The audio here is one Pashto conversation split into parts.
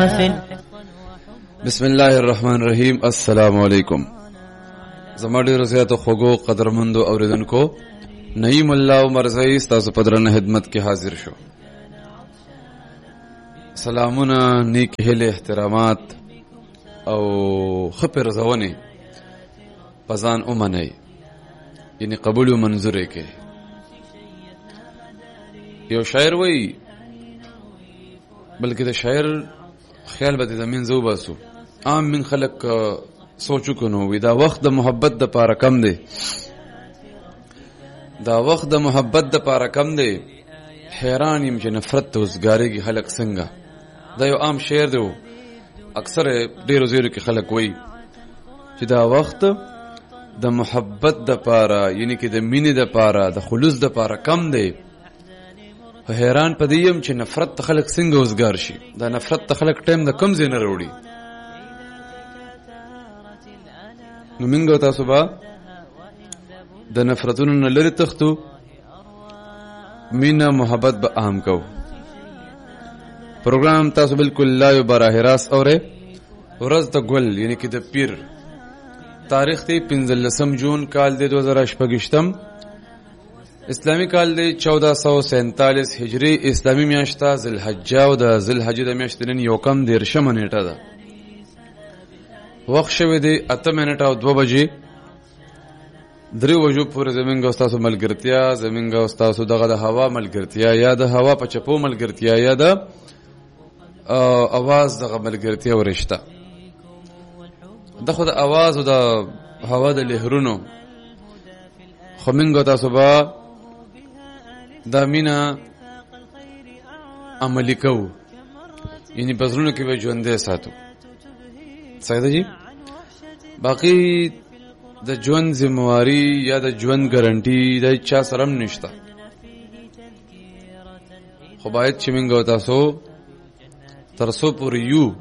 بسم الله الرحمن الرحیم. السلام علیکم. زما ډیرو زیاتو خوږو قدرمندو اوریدونکو، نعیم الله مرزئی ستاسو په درنه خدمت کې حاضر شو. سلامونه، نیک هیله، احترامات او خپر زونه پزان اومنه، یعنی قبول و منظوره کې. یو شاعر وای، بلکې د شاعر خیال به د زمين زو باسو. عام من خلق سوچو کنو وی دا وخت د محبت د پاره کم دی، دا وخت د محبت د پاره کم دی. حیران یم چې نفرت ته وزګاریږي خلق څنګه. دا یو عام شعر دی، اکثر ډیرو زیرو کې خلق وای چې دا وخت د محبت د پاره، یعنی کې د مینې د پاره، د خلوص د پاره کم دی. حیران پدیم چې نفرت ته خلق څنګه وزګار شي. دا نفرت ته خلق ټیم د کم زینه وروړي. نو منګو تاسو به د نفرتونو نه لري تختو، مینا محبت به عام کو. پروګرام تاسو بالکل لایو براه راست اوره. ورځ د ګل، یعنی کې د پیر، تاریخ دی 15 جون کال دی 2018، اسلامی کال دی 1447 هجری. اسلامی میاشت ذوالحجه او د ذوالحجه د میاشتې نن یو کم 13 نیټه ده. وخت شوی دی 8 منټه او 2 بجې. 3 بجو پورې زمونږ استادو ملګرتیا، زمونږ استادو دغه د هوا ملګرتیا، یا د هوا په چپو ملګرتیا، یا د اواز دغه ملګرتیا ورشته. د خو د اواز او د هوا د لهرونو خو منګو تاسو به دا مینا عملی کو، یعنی بزرونو کې به ژوندې ساتو. صحیح ده جی. باقی د ژوند ذمہواری یا د ژوند ګارانټي د چا سره نشته. خو باید چې منګو تاسو ترسو پورې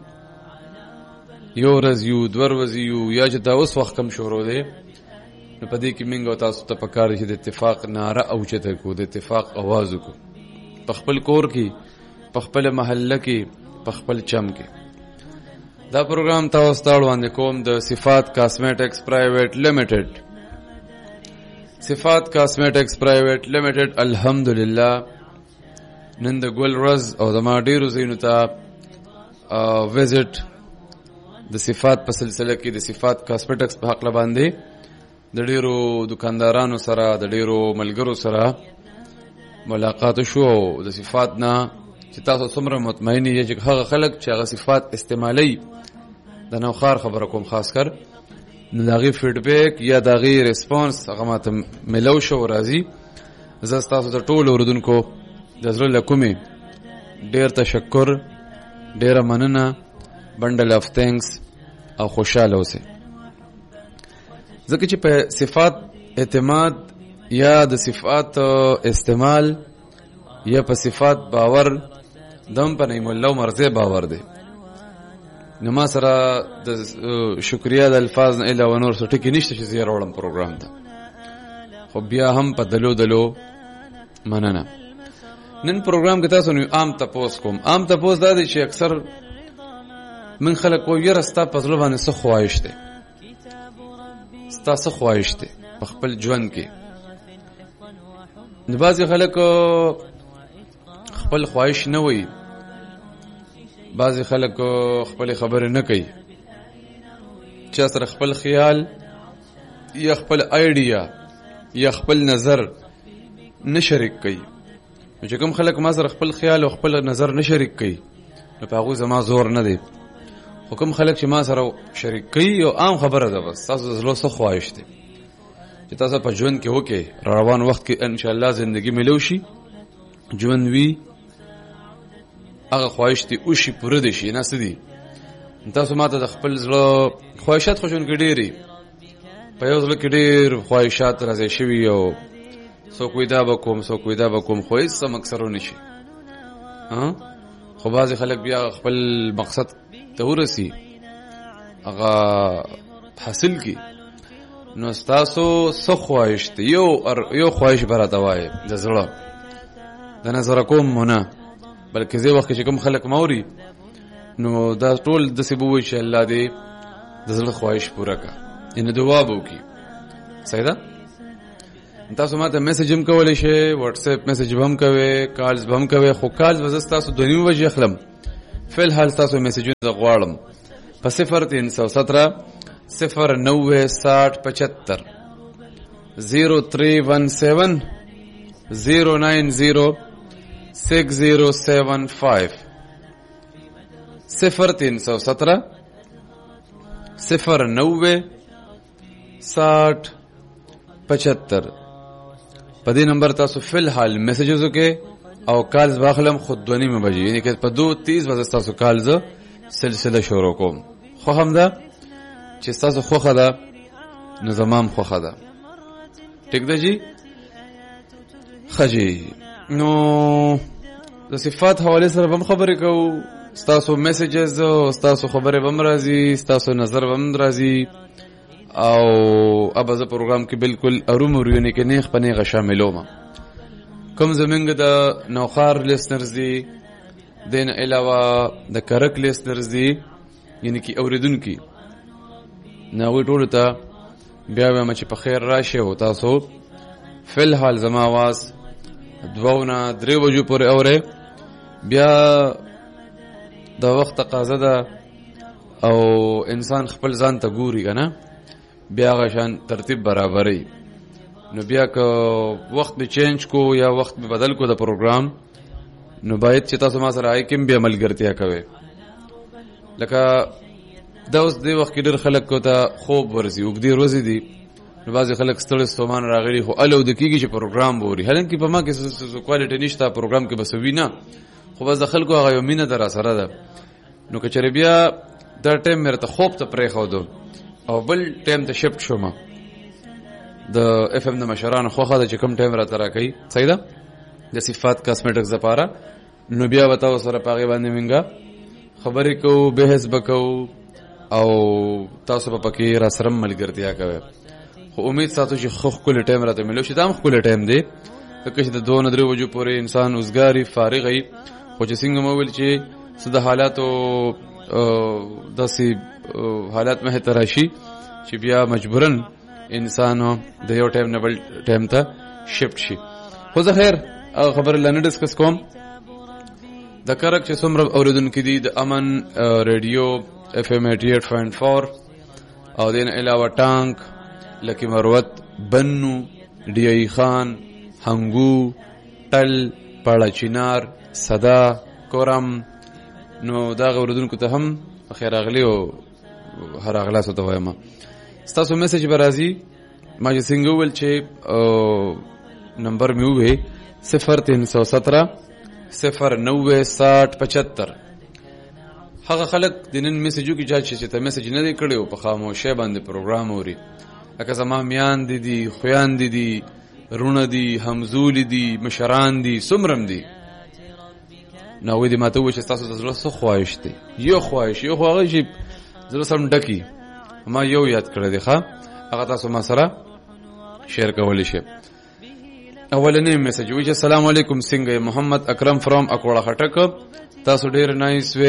یو ورځ یو، 2 ورځې یو، یا چې دا اوس وخت کم شروع دی، نو په دې کې منګو تاسو ته پکار دي چې د اتفاق ناره اوچته کو، د اتفاق आवाज کو، په خپل کور کې، په خپل محله کې، په خپل چم کې. دا پروګرام تاسو ته وړاندې کوم د صفات کاسمیټکس پرایویټ لیمیټډ. صفات کاسمیټکس پرایویټ لیمیټډ الحمدلله نن د ګل ورځ او د ما ډیرو زینو ته وزټ د صفات په سلسله کې د صفات کاسمیټکس په حق باندې د ډیرو دکاندارانو سره، د ډیرو ملګرو سره ملاقات شو. د صفات نه چې تاسو څومره مطمئن یې چې هغه خلک چې هغه صفات استعمالي، د نوخار خبره کوم خاص کر، نو داغي فیډبیک یا داغي ریسپانس هغه ماته ملو شو راځي. زه تاسو ته ټول اوردونکو د زړه له کومې ډیر تشکر، ډیر مننه، بندل اف تھینکس او خوشاله اوسئ. ځکه چې په صفات اعتماد یا د صفات استعمال یا په صفات باور دم په نعیم الله مرزه باور دی. نو ما سره د شکریا د الفاظ نه علاوه نور څه ټکی نشته چې زیار وړم پروګرام ته. خو بیا هم په دلو مننه. نن پروګرام کې تاسو نو عام تاسو کوم. عام تاسو دا دي چې اکثر من خلک وایي راستا په ځل باندې څه خواهش ده، ستاسو خواهش ده په خپل ژوند کې. نو بعضی خلک خپل خواهش نه وایي، بعضی خلک خپل خبره نه کوي، چې سره خپل خیال یا خپل آیډیا یا خپل نظر نه شریک کوي. چې کوم خلک ما سره خپل خیال او خپل نظر نه شریک کوي، نو په هغه زما زور نه دی. حکم خلک چې ما سره شریک کوي او عام خبره ده، بس تاسو زلو څه خواهش دي چې تاسو په ژوند کې وکي، روان وخت کې ان شاء الله ژوندۍ ملو شي، ژوند وی هغه خواهش دي او شي پوره دي شي. نه سدي تاسو ماته د خپل زړه خواهشات خوشون کې ډېری په یو ځل کې ډېر خواهشات راځي شوی، او سو کوی دا بکوم خو هیڅ سم اکثرونه شي. خو بعضی خلک بیا خپل مقصد ته ورسی، هغه حاصل کی. نو تاسو څه خواهش ته یو خواهش براته وای د زړه د نظر کوم نه، بلکې زه وخت چې کوم خلک موري نو دا ټول د سبوي چې الله دې د زړه خواهش پوره کا ان دعا بو کی صحیح ده. تاسو ماته میسج هم کولای شئ، واتس اپ میسج هم کوئ، کالز هم کوئ، خو کالز وزس تاسو د نیو وجه خلم فی الحال تاسو میسجونه د غواړم په 0317 090 6075 0317 090 6075 0317 090 6075 په دې نمبر تاسو فی الحال میسجز وکړئ او کالز واخلم خود 2:30 بجې، یعنی که په 2:30 وځه تاسو کالز سلسله شروع کوم. خو هم ده چې تاسو خوخه ده نو زمام خوخه ده. ټیک ده جی خجی. نو د صفات حواله سره هم خبرې کوو، تاسو میسجز او تاسو خبرې هم راځي، تاسو نظر هم راځي او ابزه پروګرام کې بالکل ارومورونه کې نه خپنه غ شاملوم. کوم زمونږ د نوخار لیسنرز دي، دین علاوه د کرک لیسنرز دي، یعنی کې اوریدونکو نو ټول ته بیا به چې په خیر راشه او تاسو فی الحال زما आवाज 2-3 بجو پورې اوره. بیا د وخت تقاضا ده او انسان خپل ځان ته ګوري کنه، بیا غشان ترتیب برابرې. نو بیا که وخت به چینج کو یا وخت به بدل کو د پروګرام، نو باید چې تاسو ما سره آی کوم به عملګرتیا کوي. لکه دا اوس دی وخت کې ډېر خلک کو ته خوب ورزي او دې روزي دي، نو بعضې خلک ستړي ستومان راغلي خو الو د کېږي چې پروګرام ووري، حالانکه په ما کې کوالټي نشته، پروګرام کې بس وي نه، خو بس د خلکو هغه یو مینه در سره ده. نو که چېرې بیا دا ټایم مې راته خوب ته پرېښودو او بل ټایم ته شفټ شوم د اف ام د مشرانو خوخه ده چې کوم ټایم راته راکوي، صحیح ده، د صفات کاسمیټکس لپاره. نو بیا به تاسو سره په هغې باندې مونږ خبرې کوو، بحث به کوو او تاسو به پکې را سره ملګرتیا کوئ. خو امید ساتو چې خو ښکلی ټایم راته ملو شي. دا هم ښکلی ټایم دی ځکه چې د 2-3 بجو پورې انسان اوزګاري فارغ وي. خو چې څنګه مو ویل چې څه د حالاتو داسې حالات مخې ته راشي چې بیا مجبورن انسان د یو ټایم نه بل ټایم ته شفټ شي. خو زه خیر خبره لا نه ډسکس کوم. د کرک چې څومره اوریدونکي دي د امن ریډیو FM 88.4 او دین علاوه ټانک، لکی مروت، بنو، ډی ای خان، هنګو، ټل، پاړه چینار، صدا، کورم. نو دا اوریدونکو ته هم خیر اغلی او هر اغلا ته وایم. تاسو میسج برازي ما چې څنګه ول چې نمبر مې وې 0317 090 6075. هغه خلک د نن میسجو کې چې ته میسج نه دی کړی او په خاموشه باندې پروګرام اوري، لکه زما میان دي، خویان دي، رونه دي، همزول دي، مشران دي، سمرم دي. نو دې ماته و چې تاسو د زړه څه خواهش دی، یو خواهش یو هغه چې زړه سم ډکی ما یو یاد کړی دی، ښه هغه تاسو ما سره شیر کولی شئ. اولنې میسج و چې السلام علیکم، څنګه محمد اکرم فرام اکوړه خټک، تاسو ډیر نایس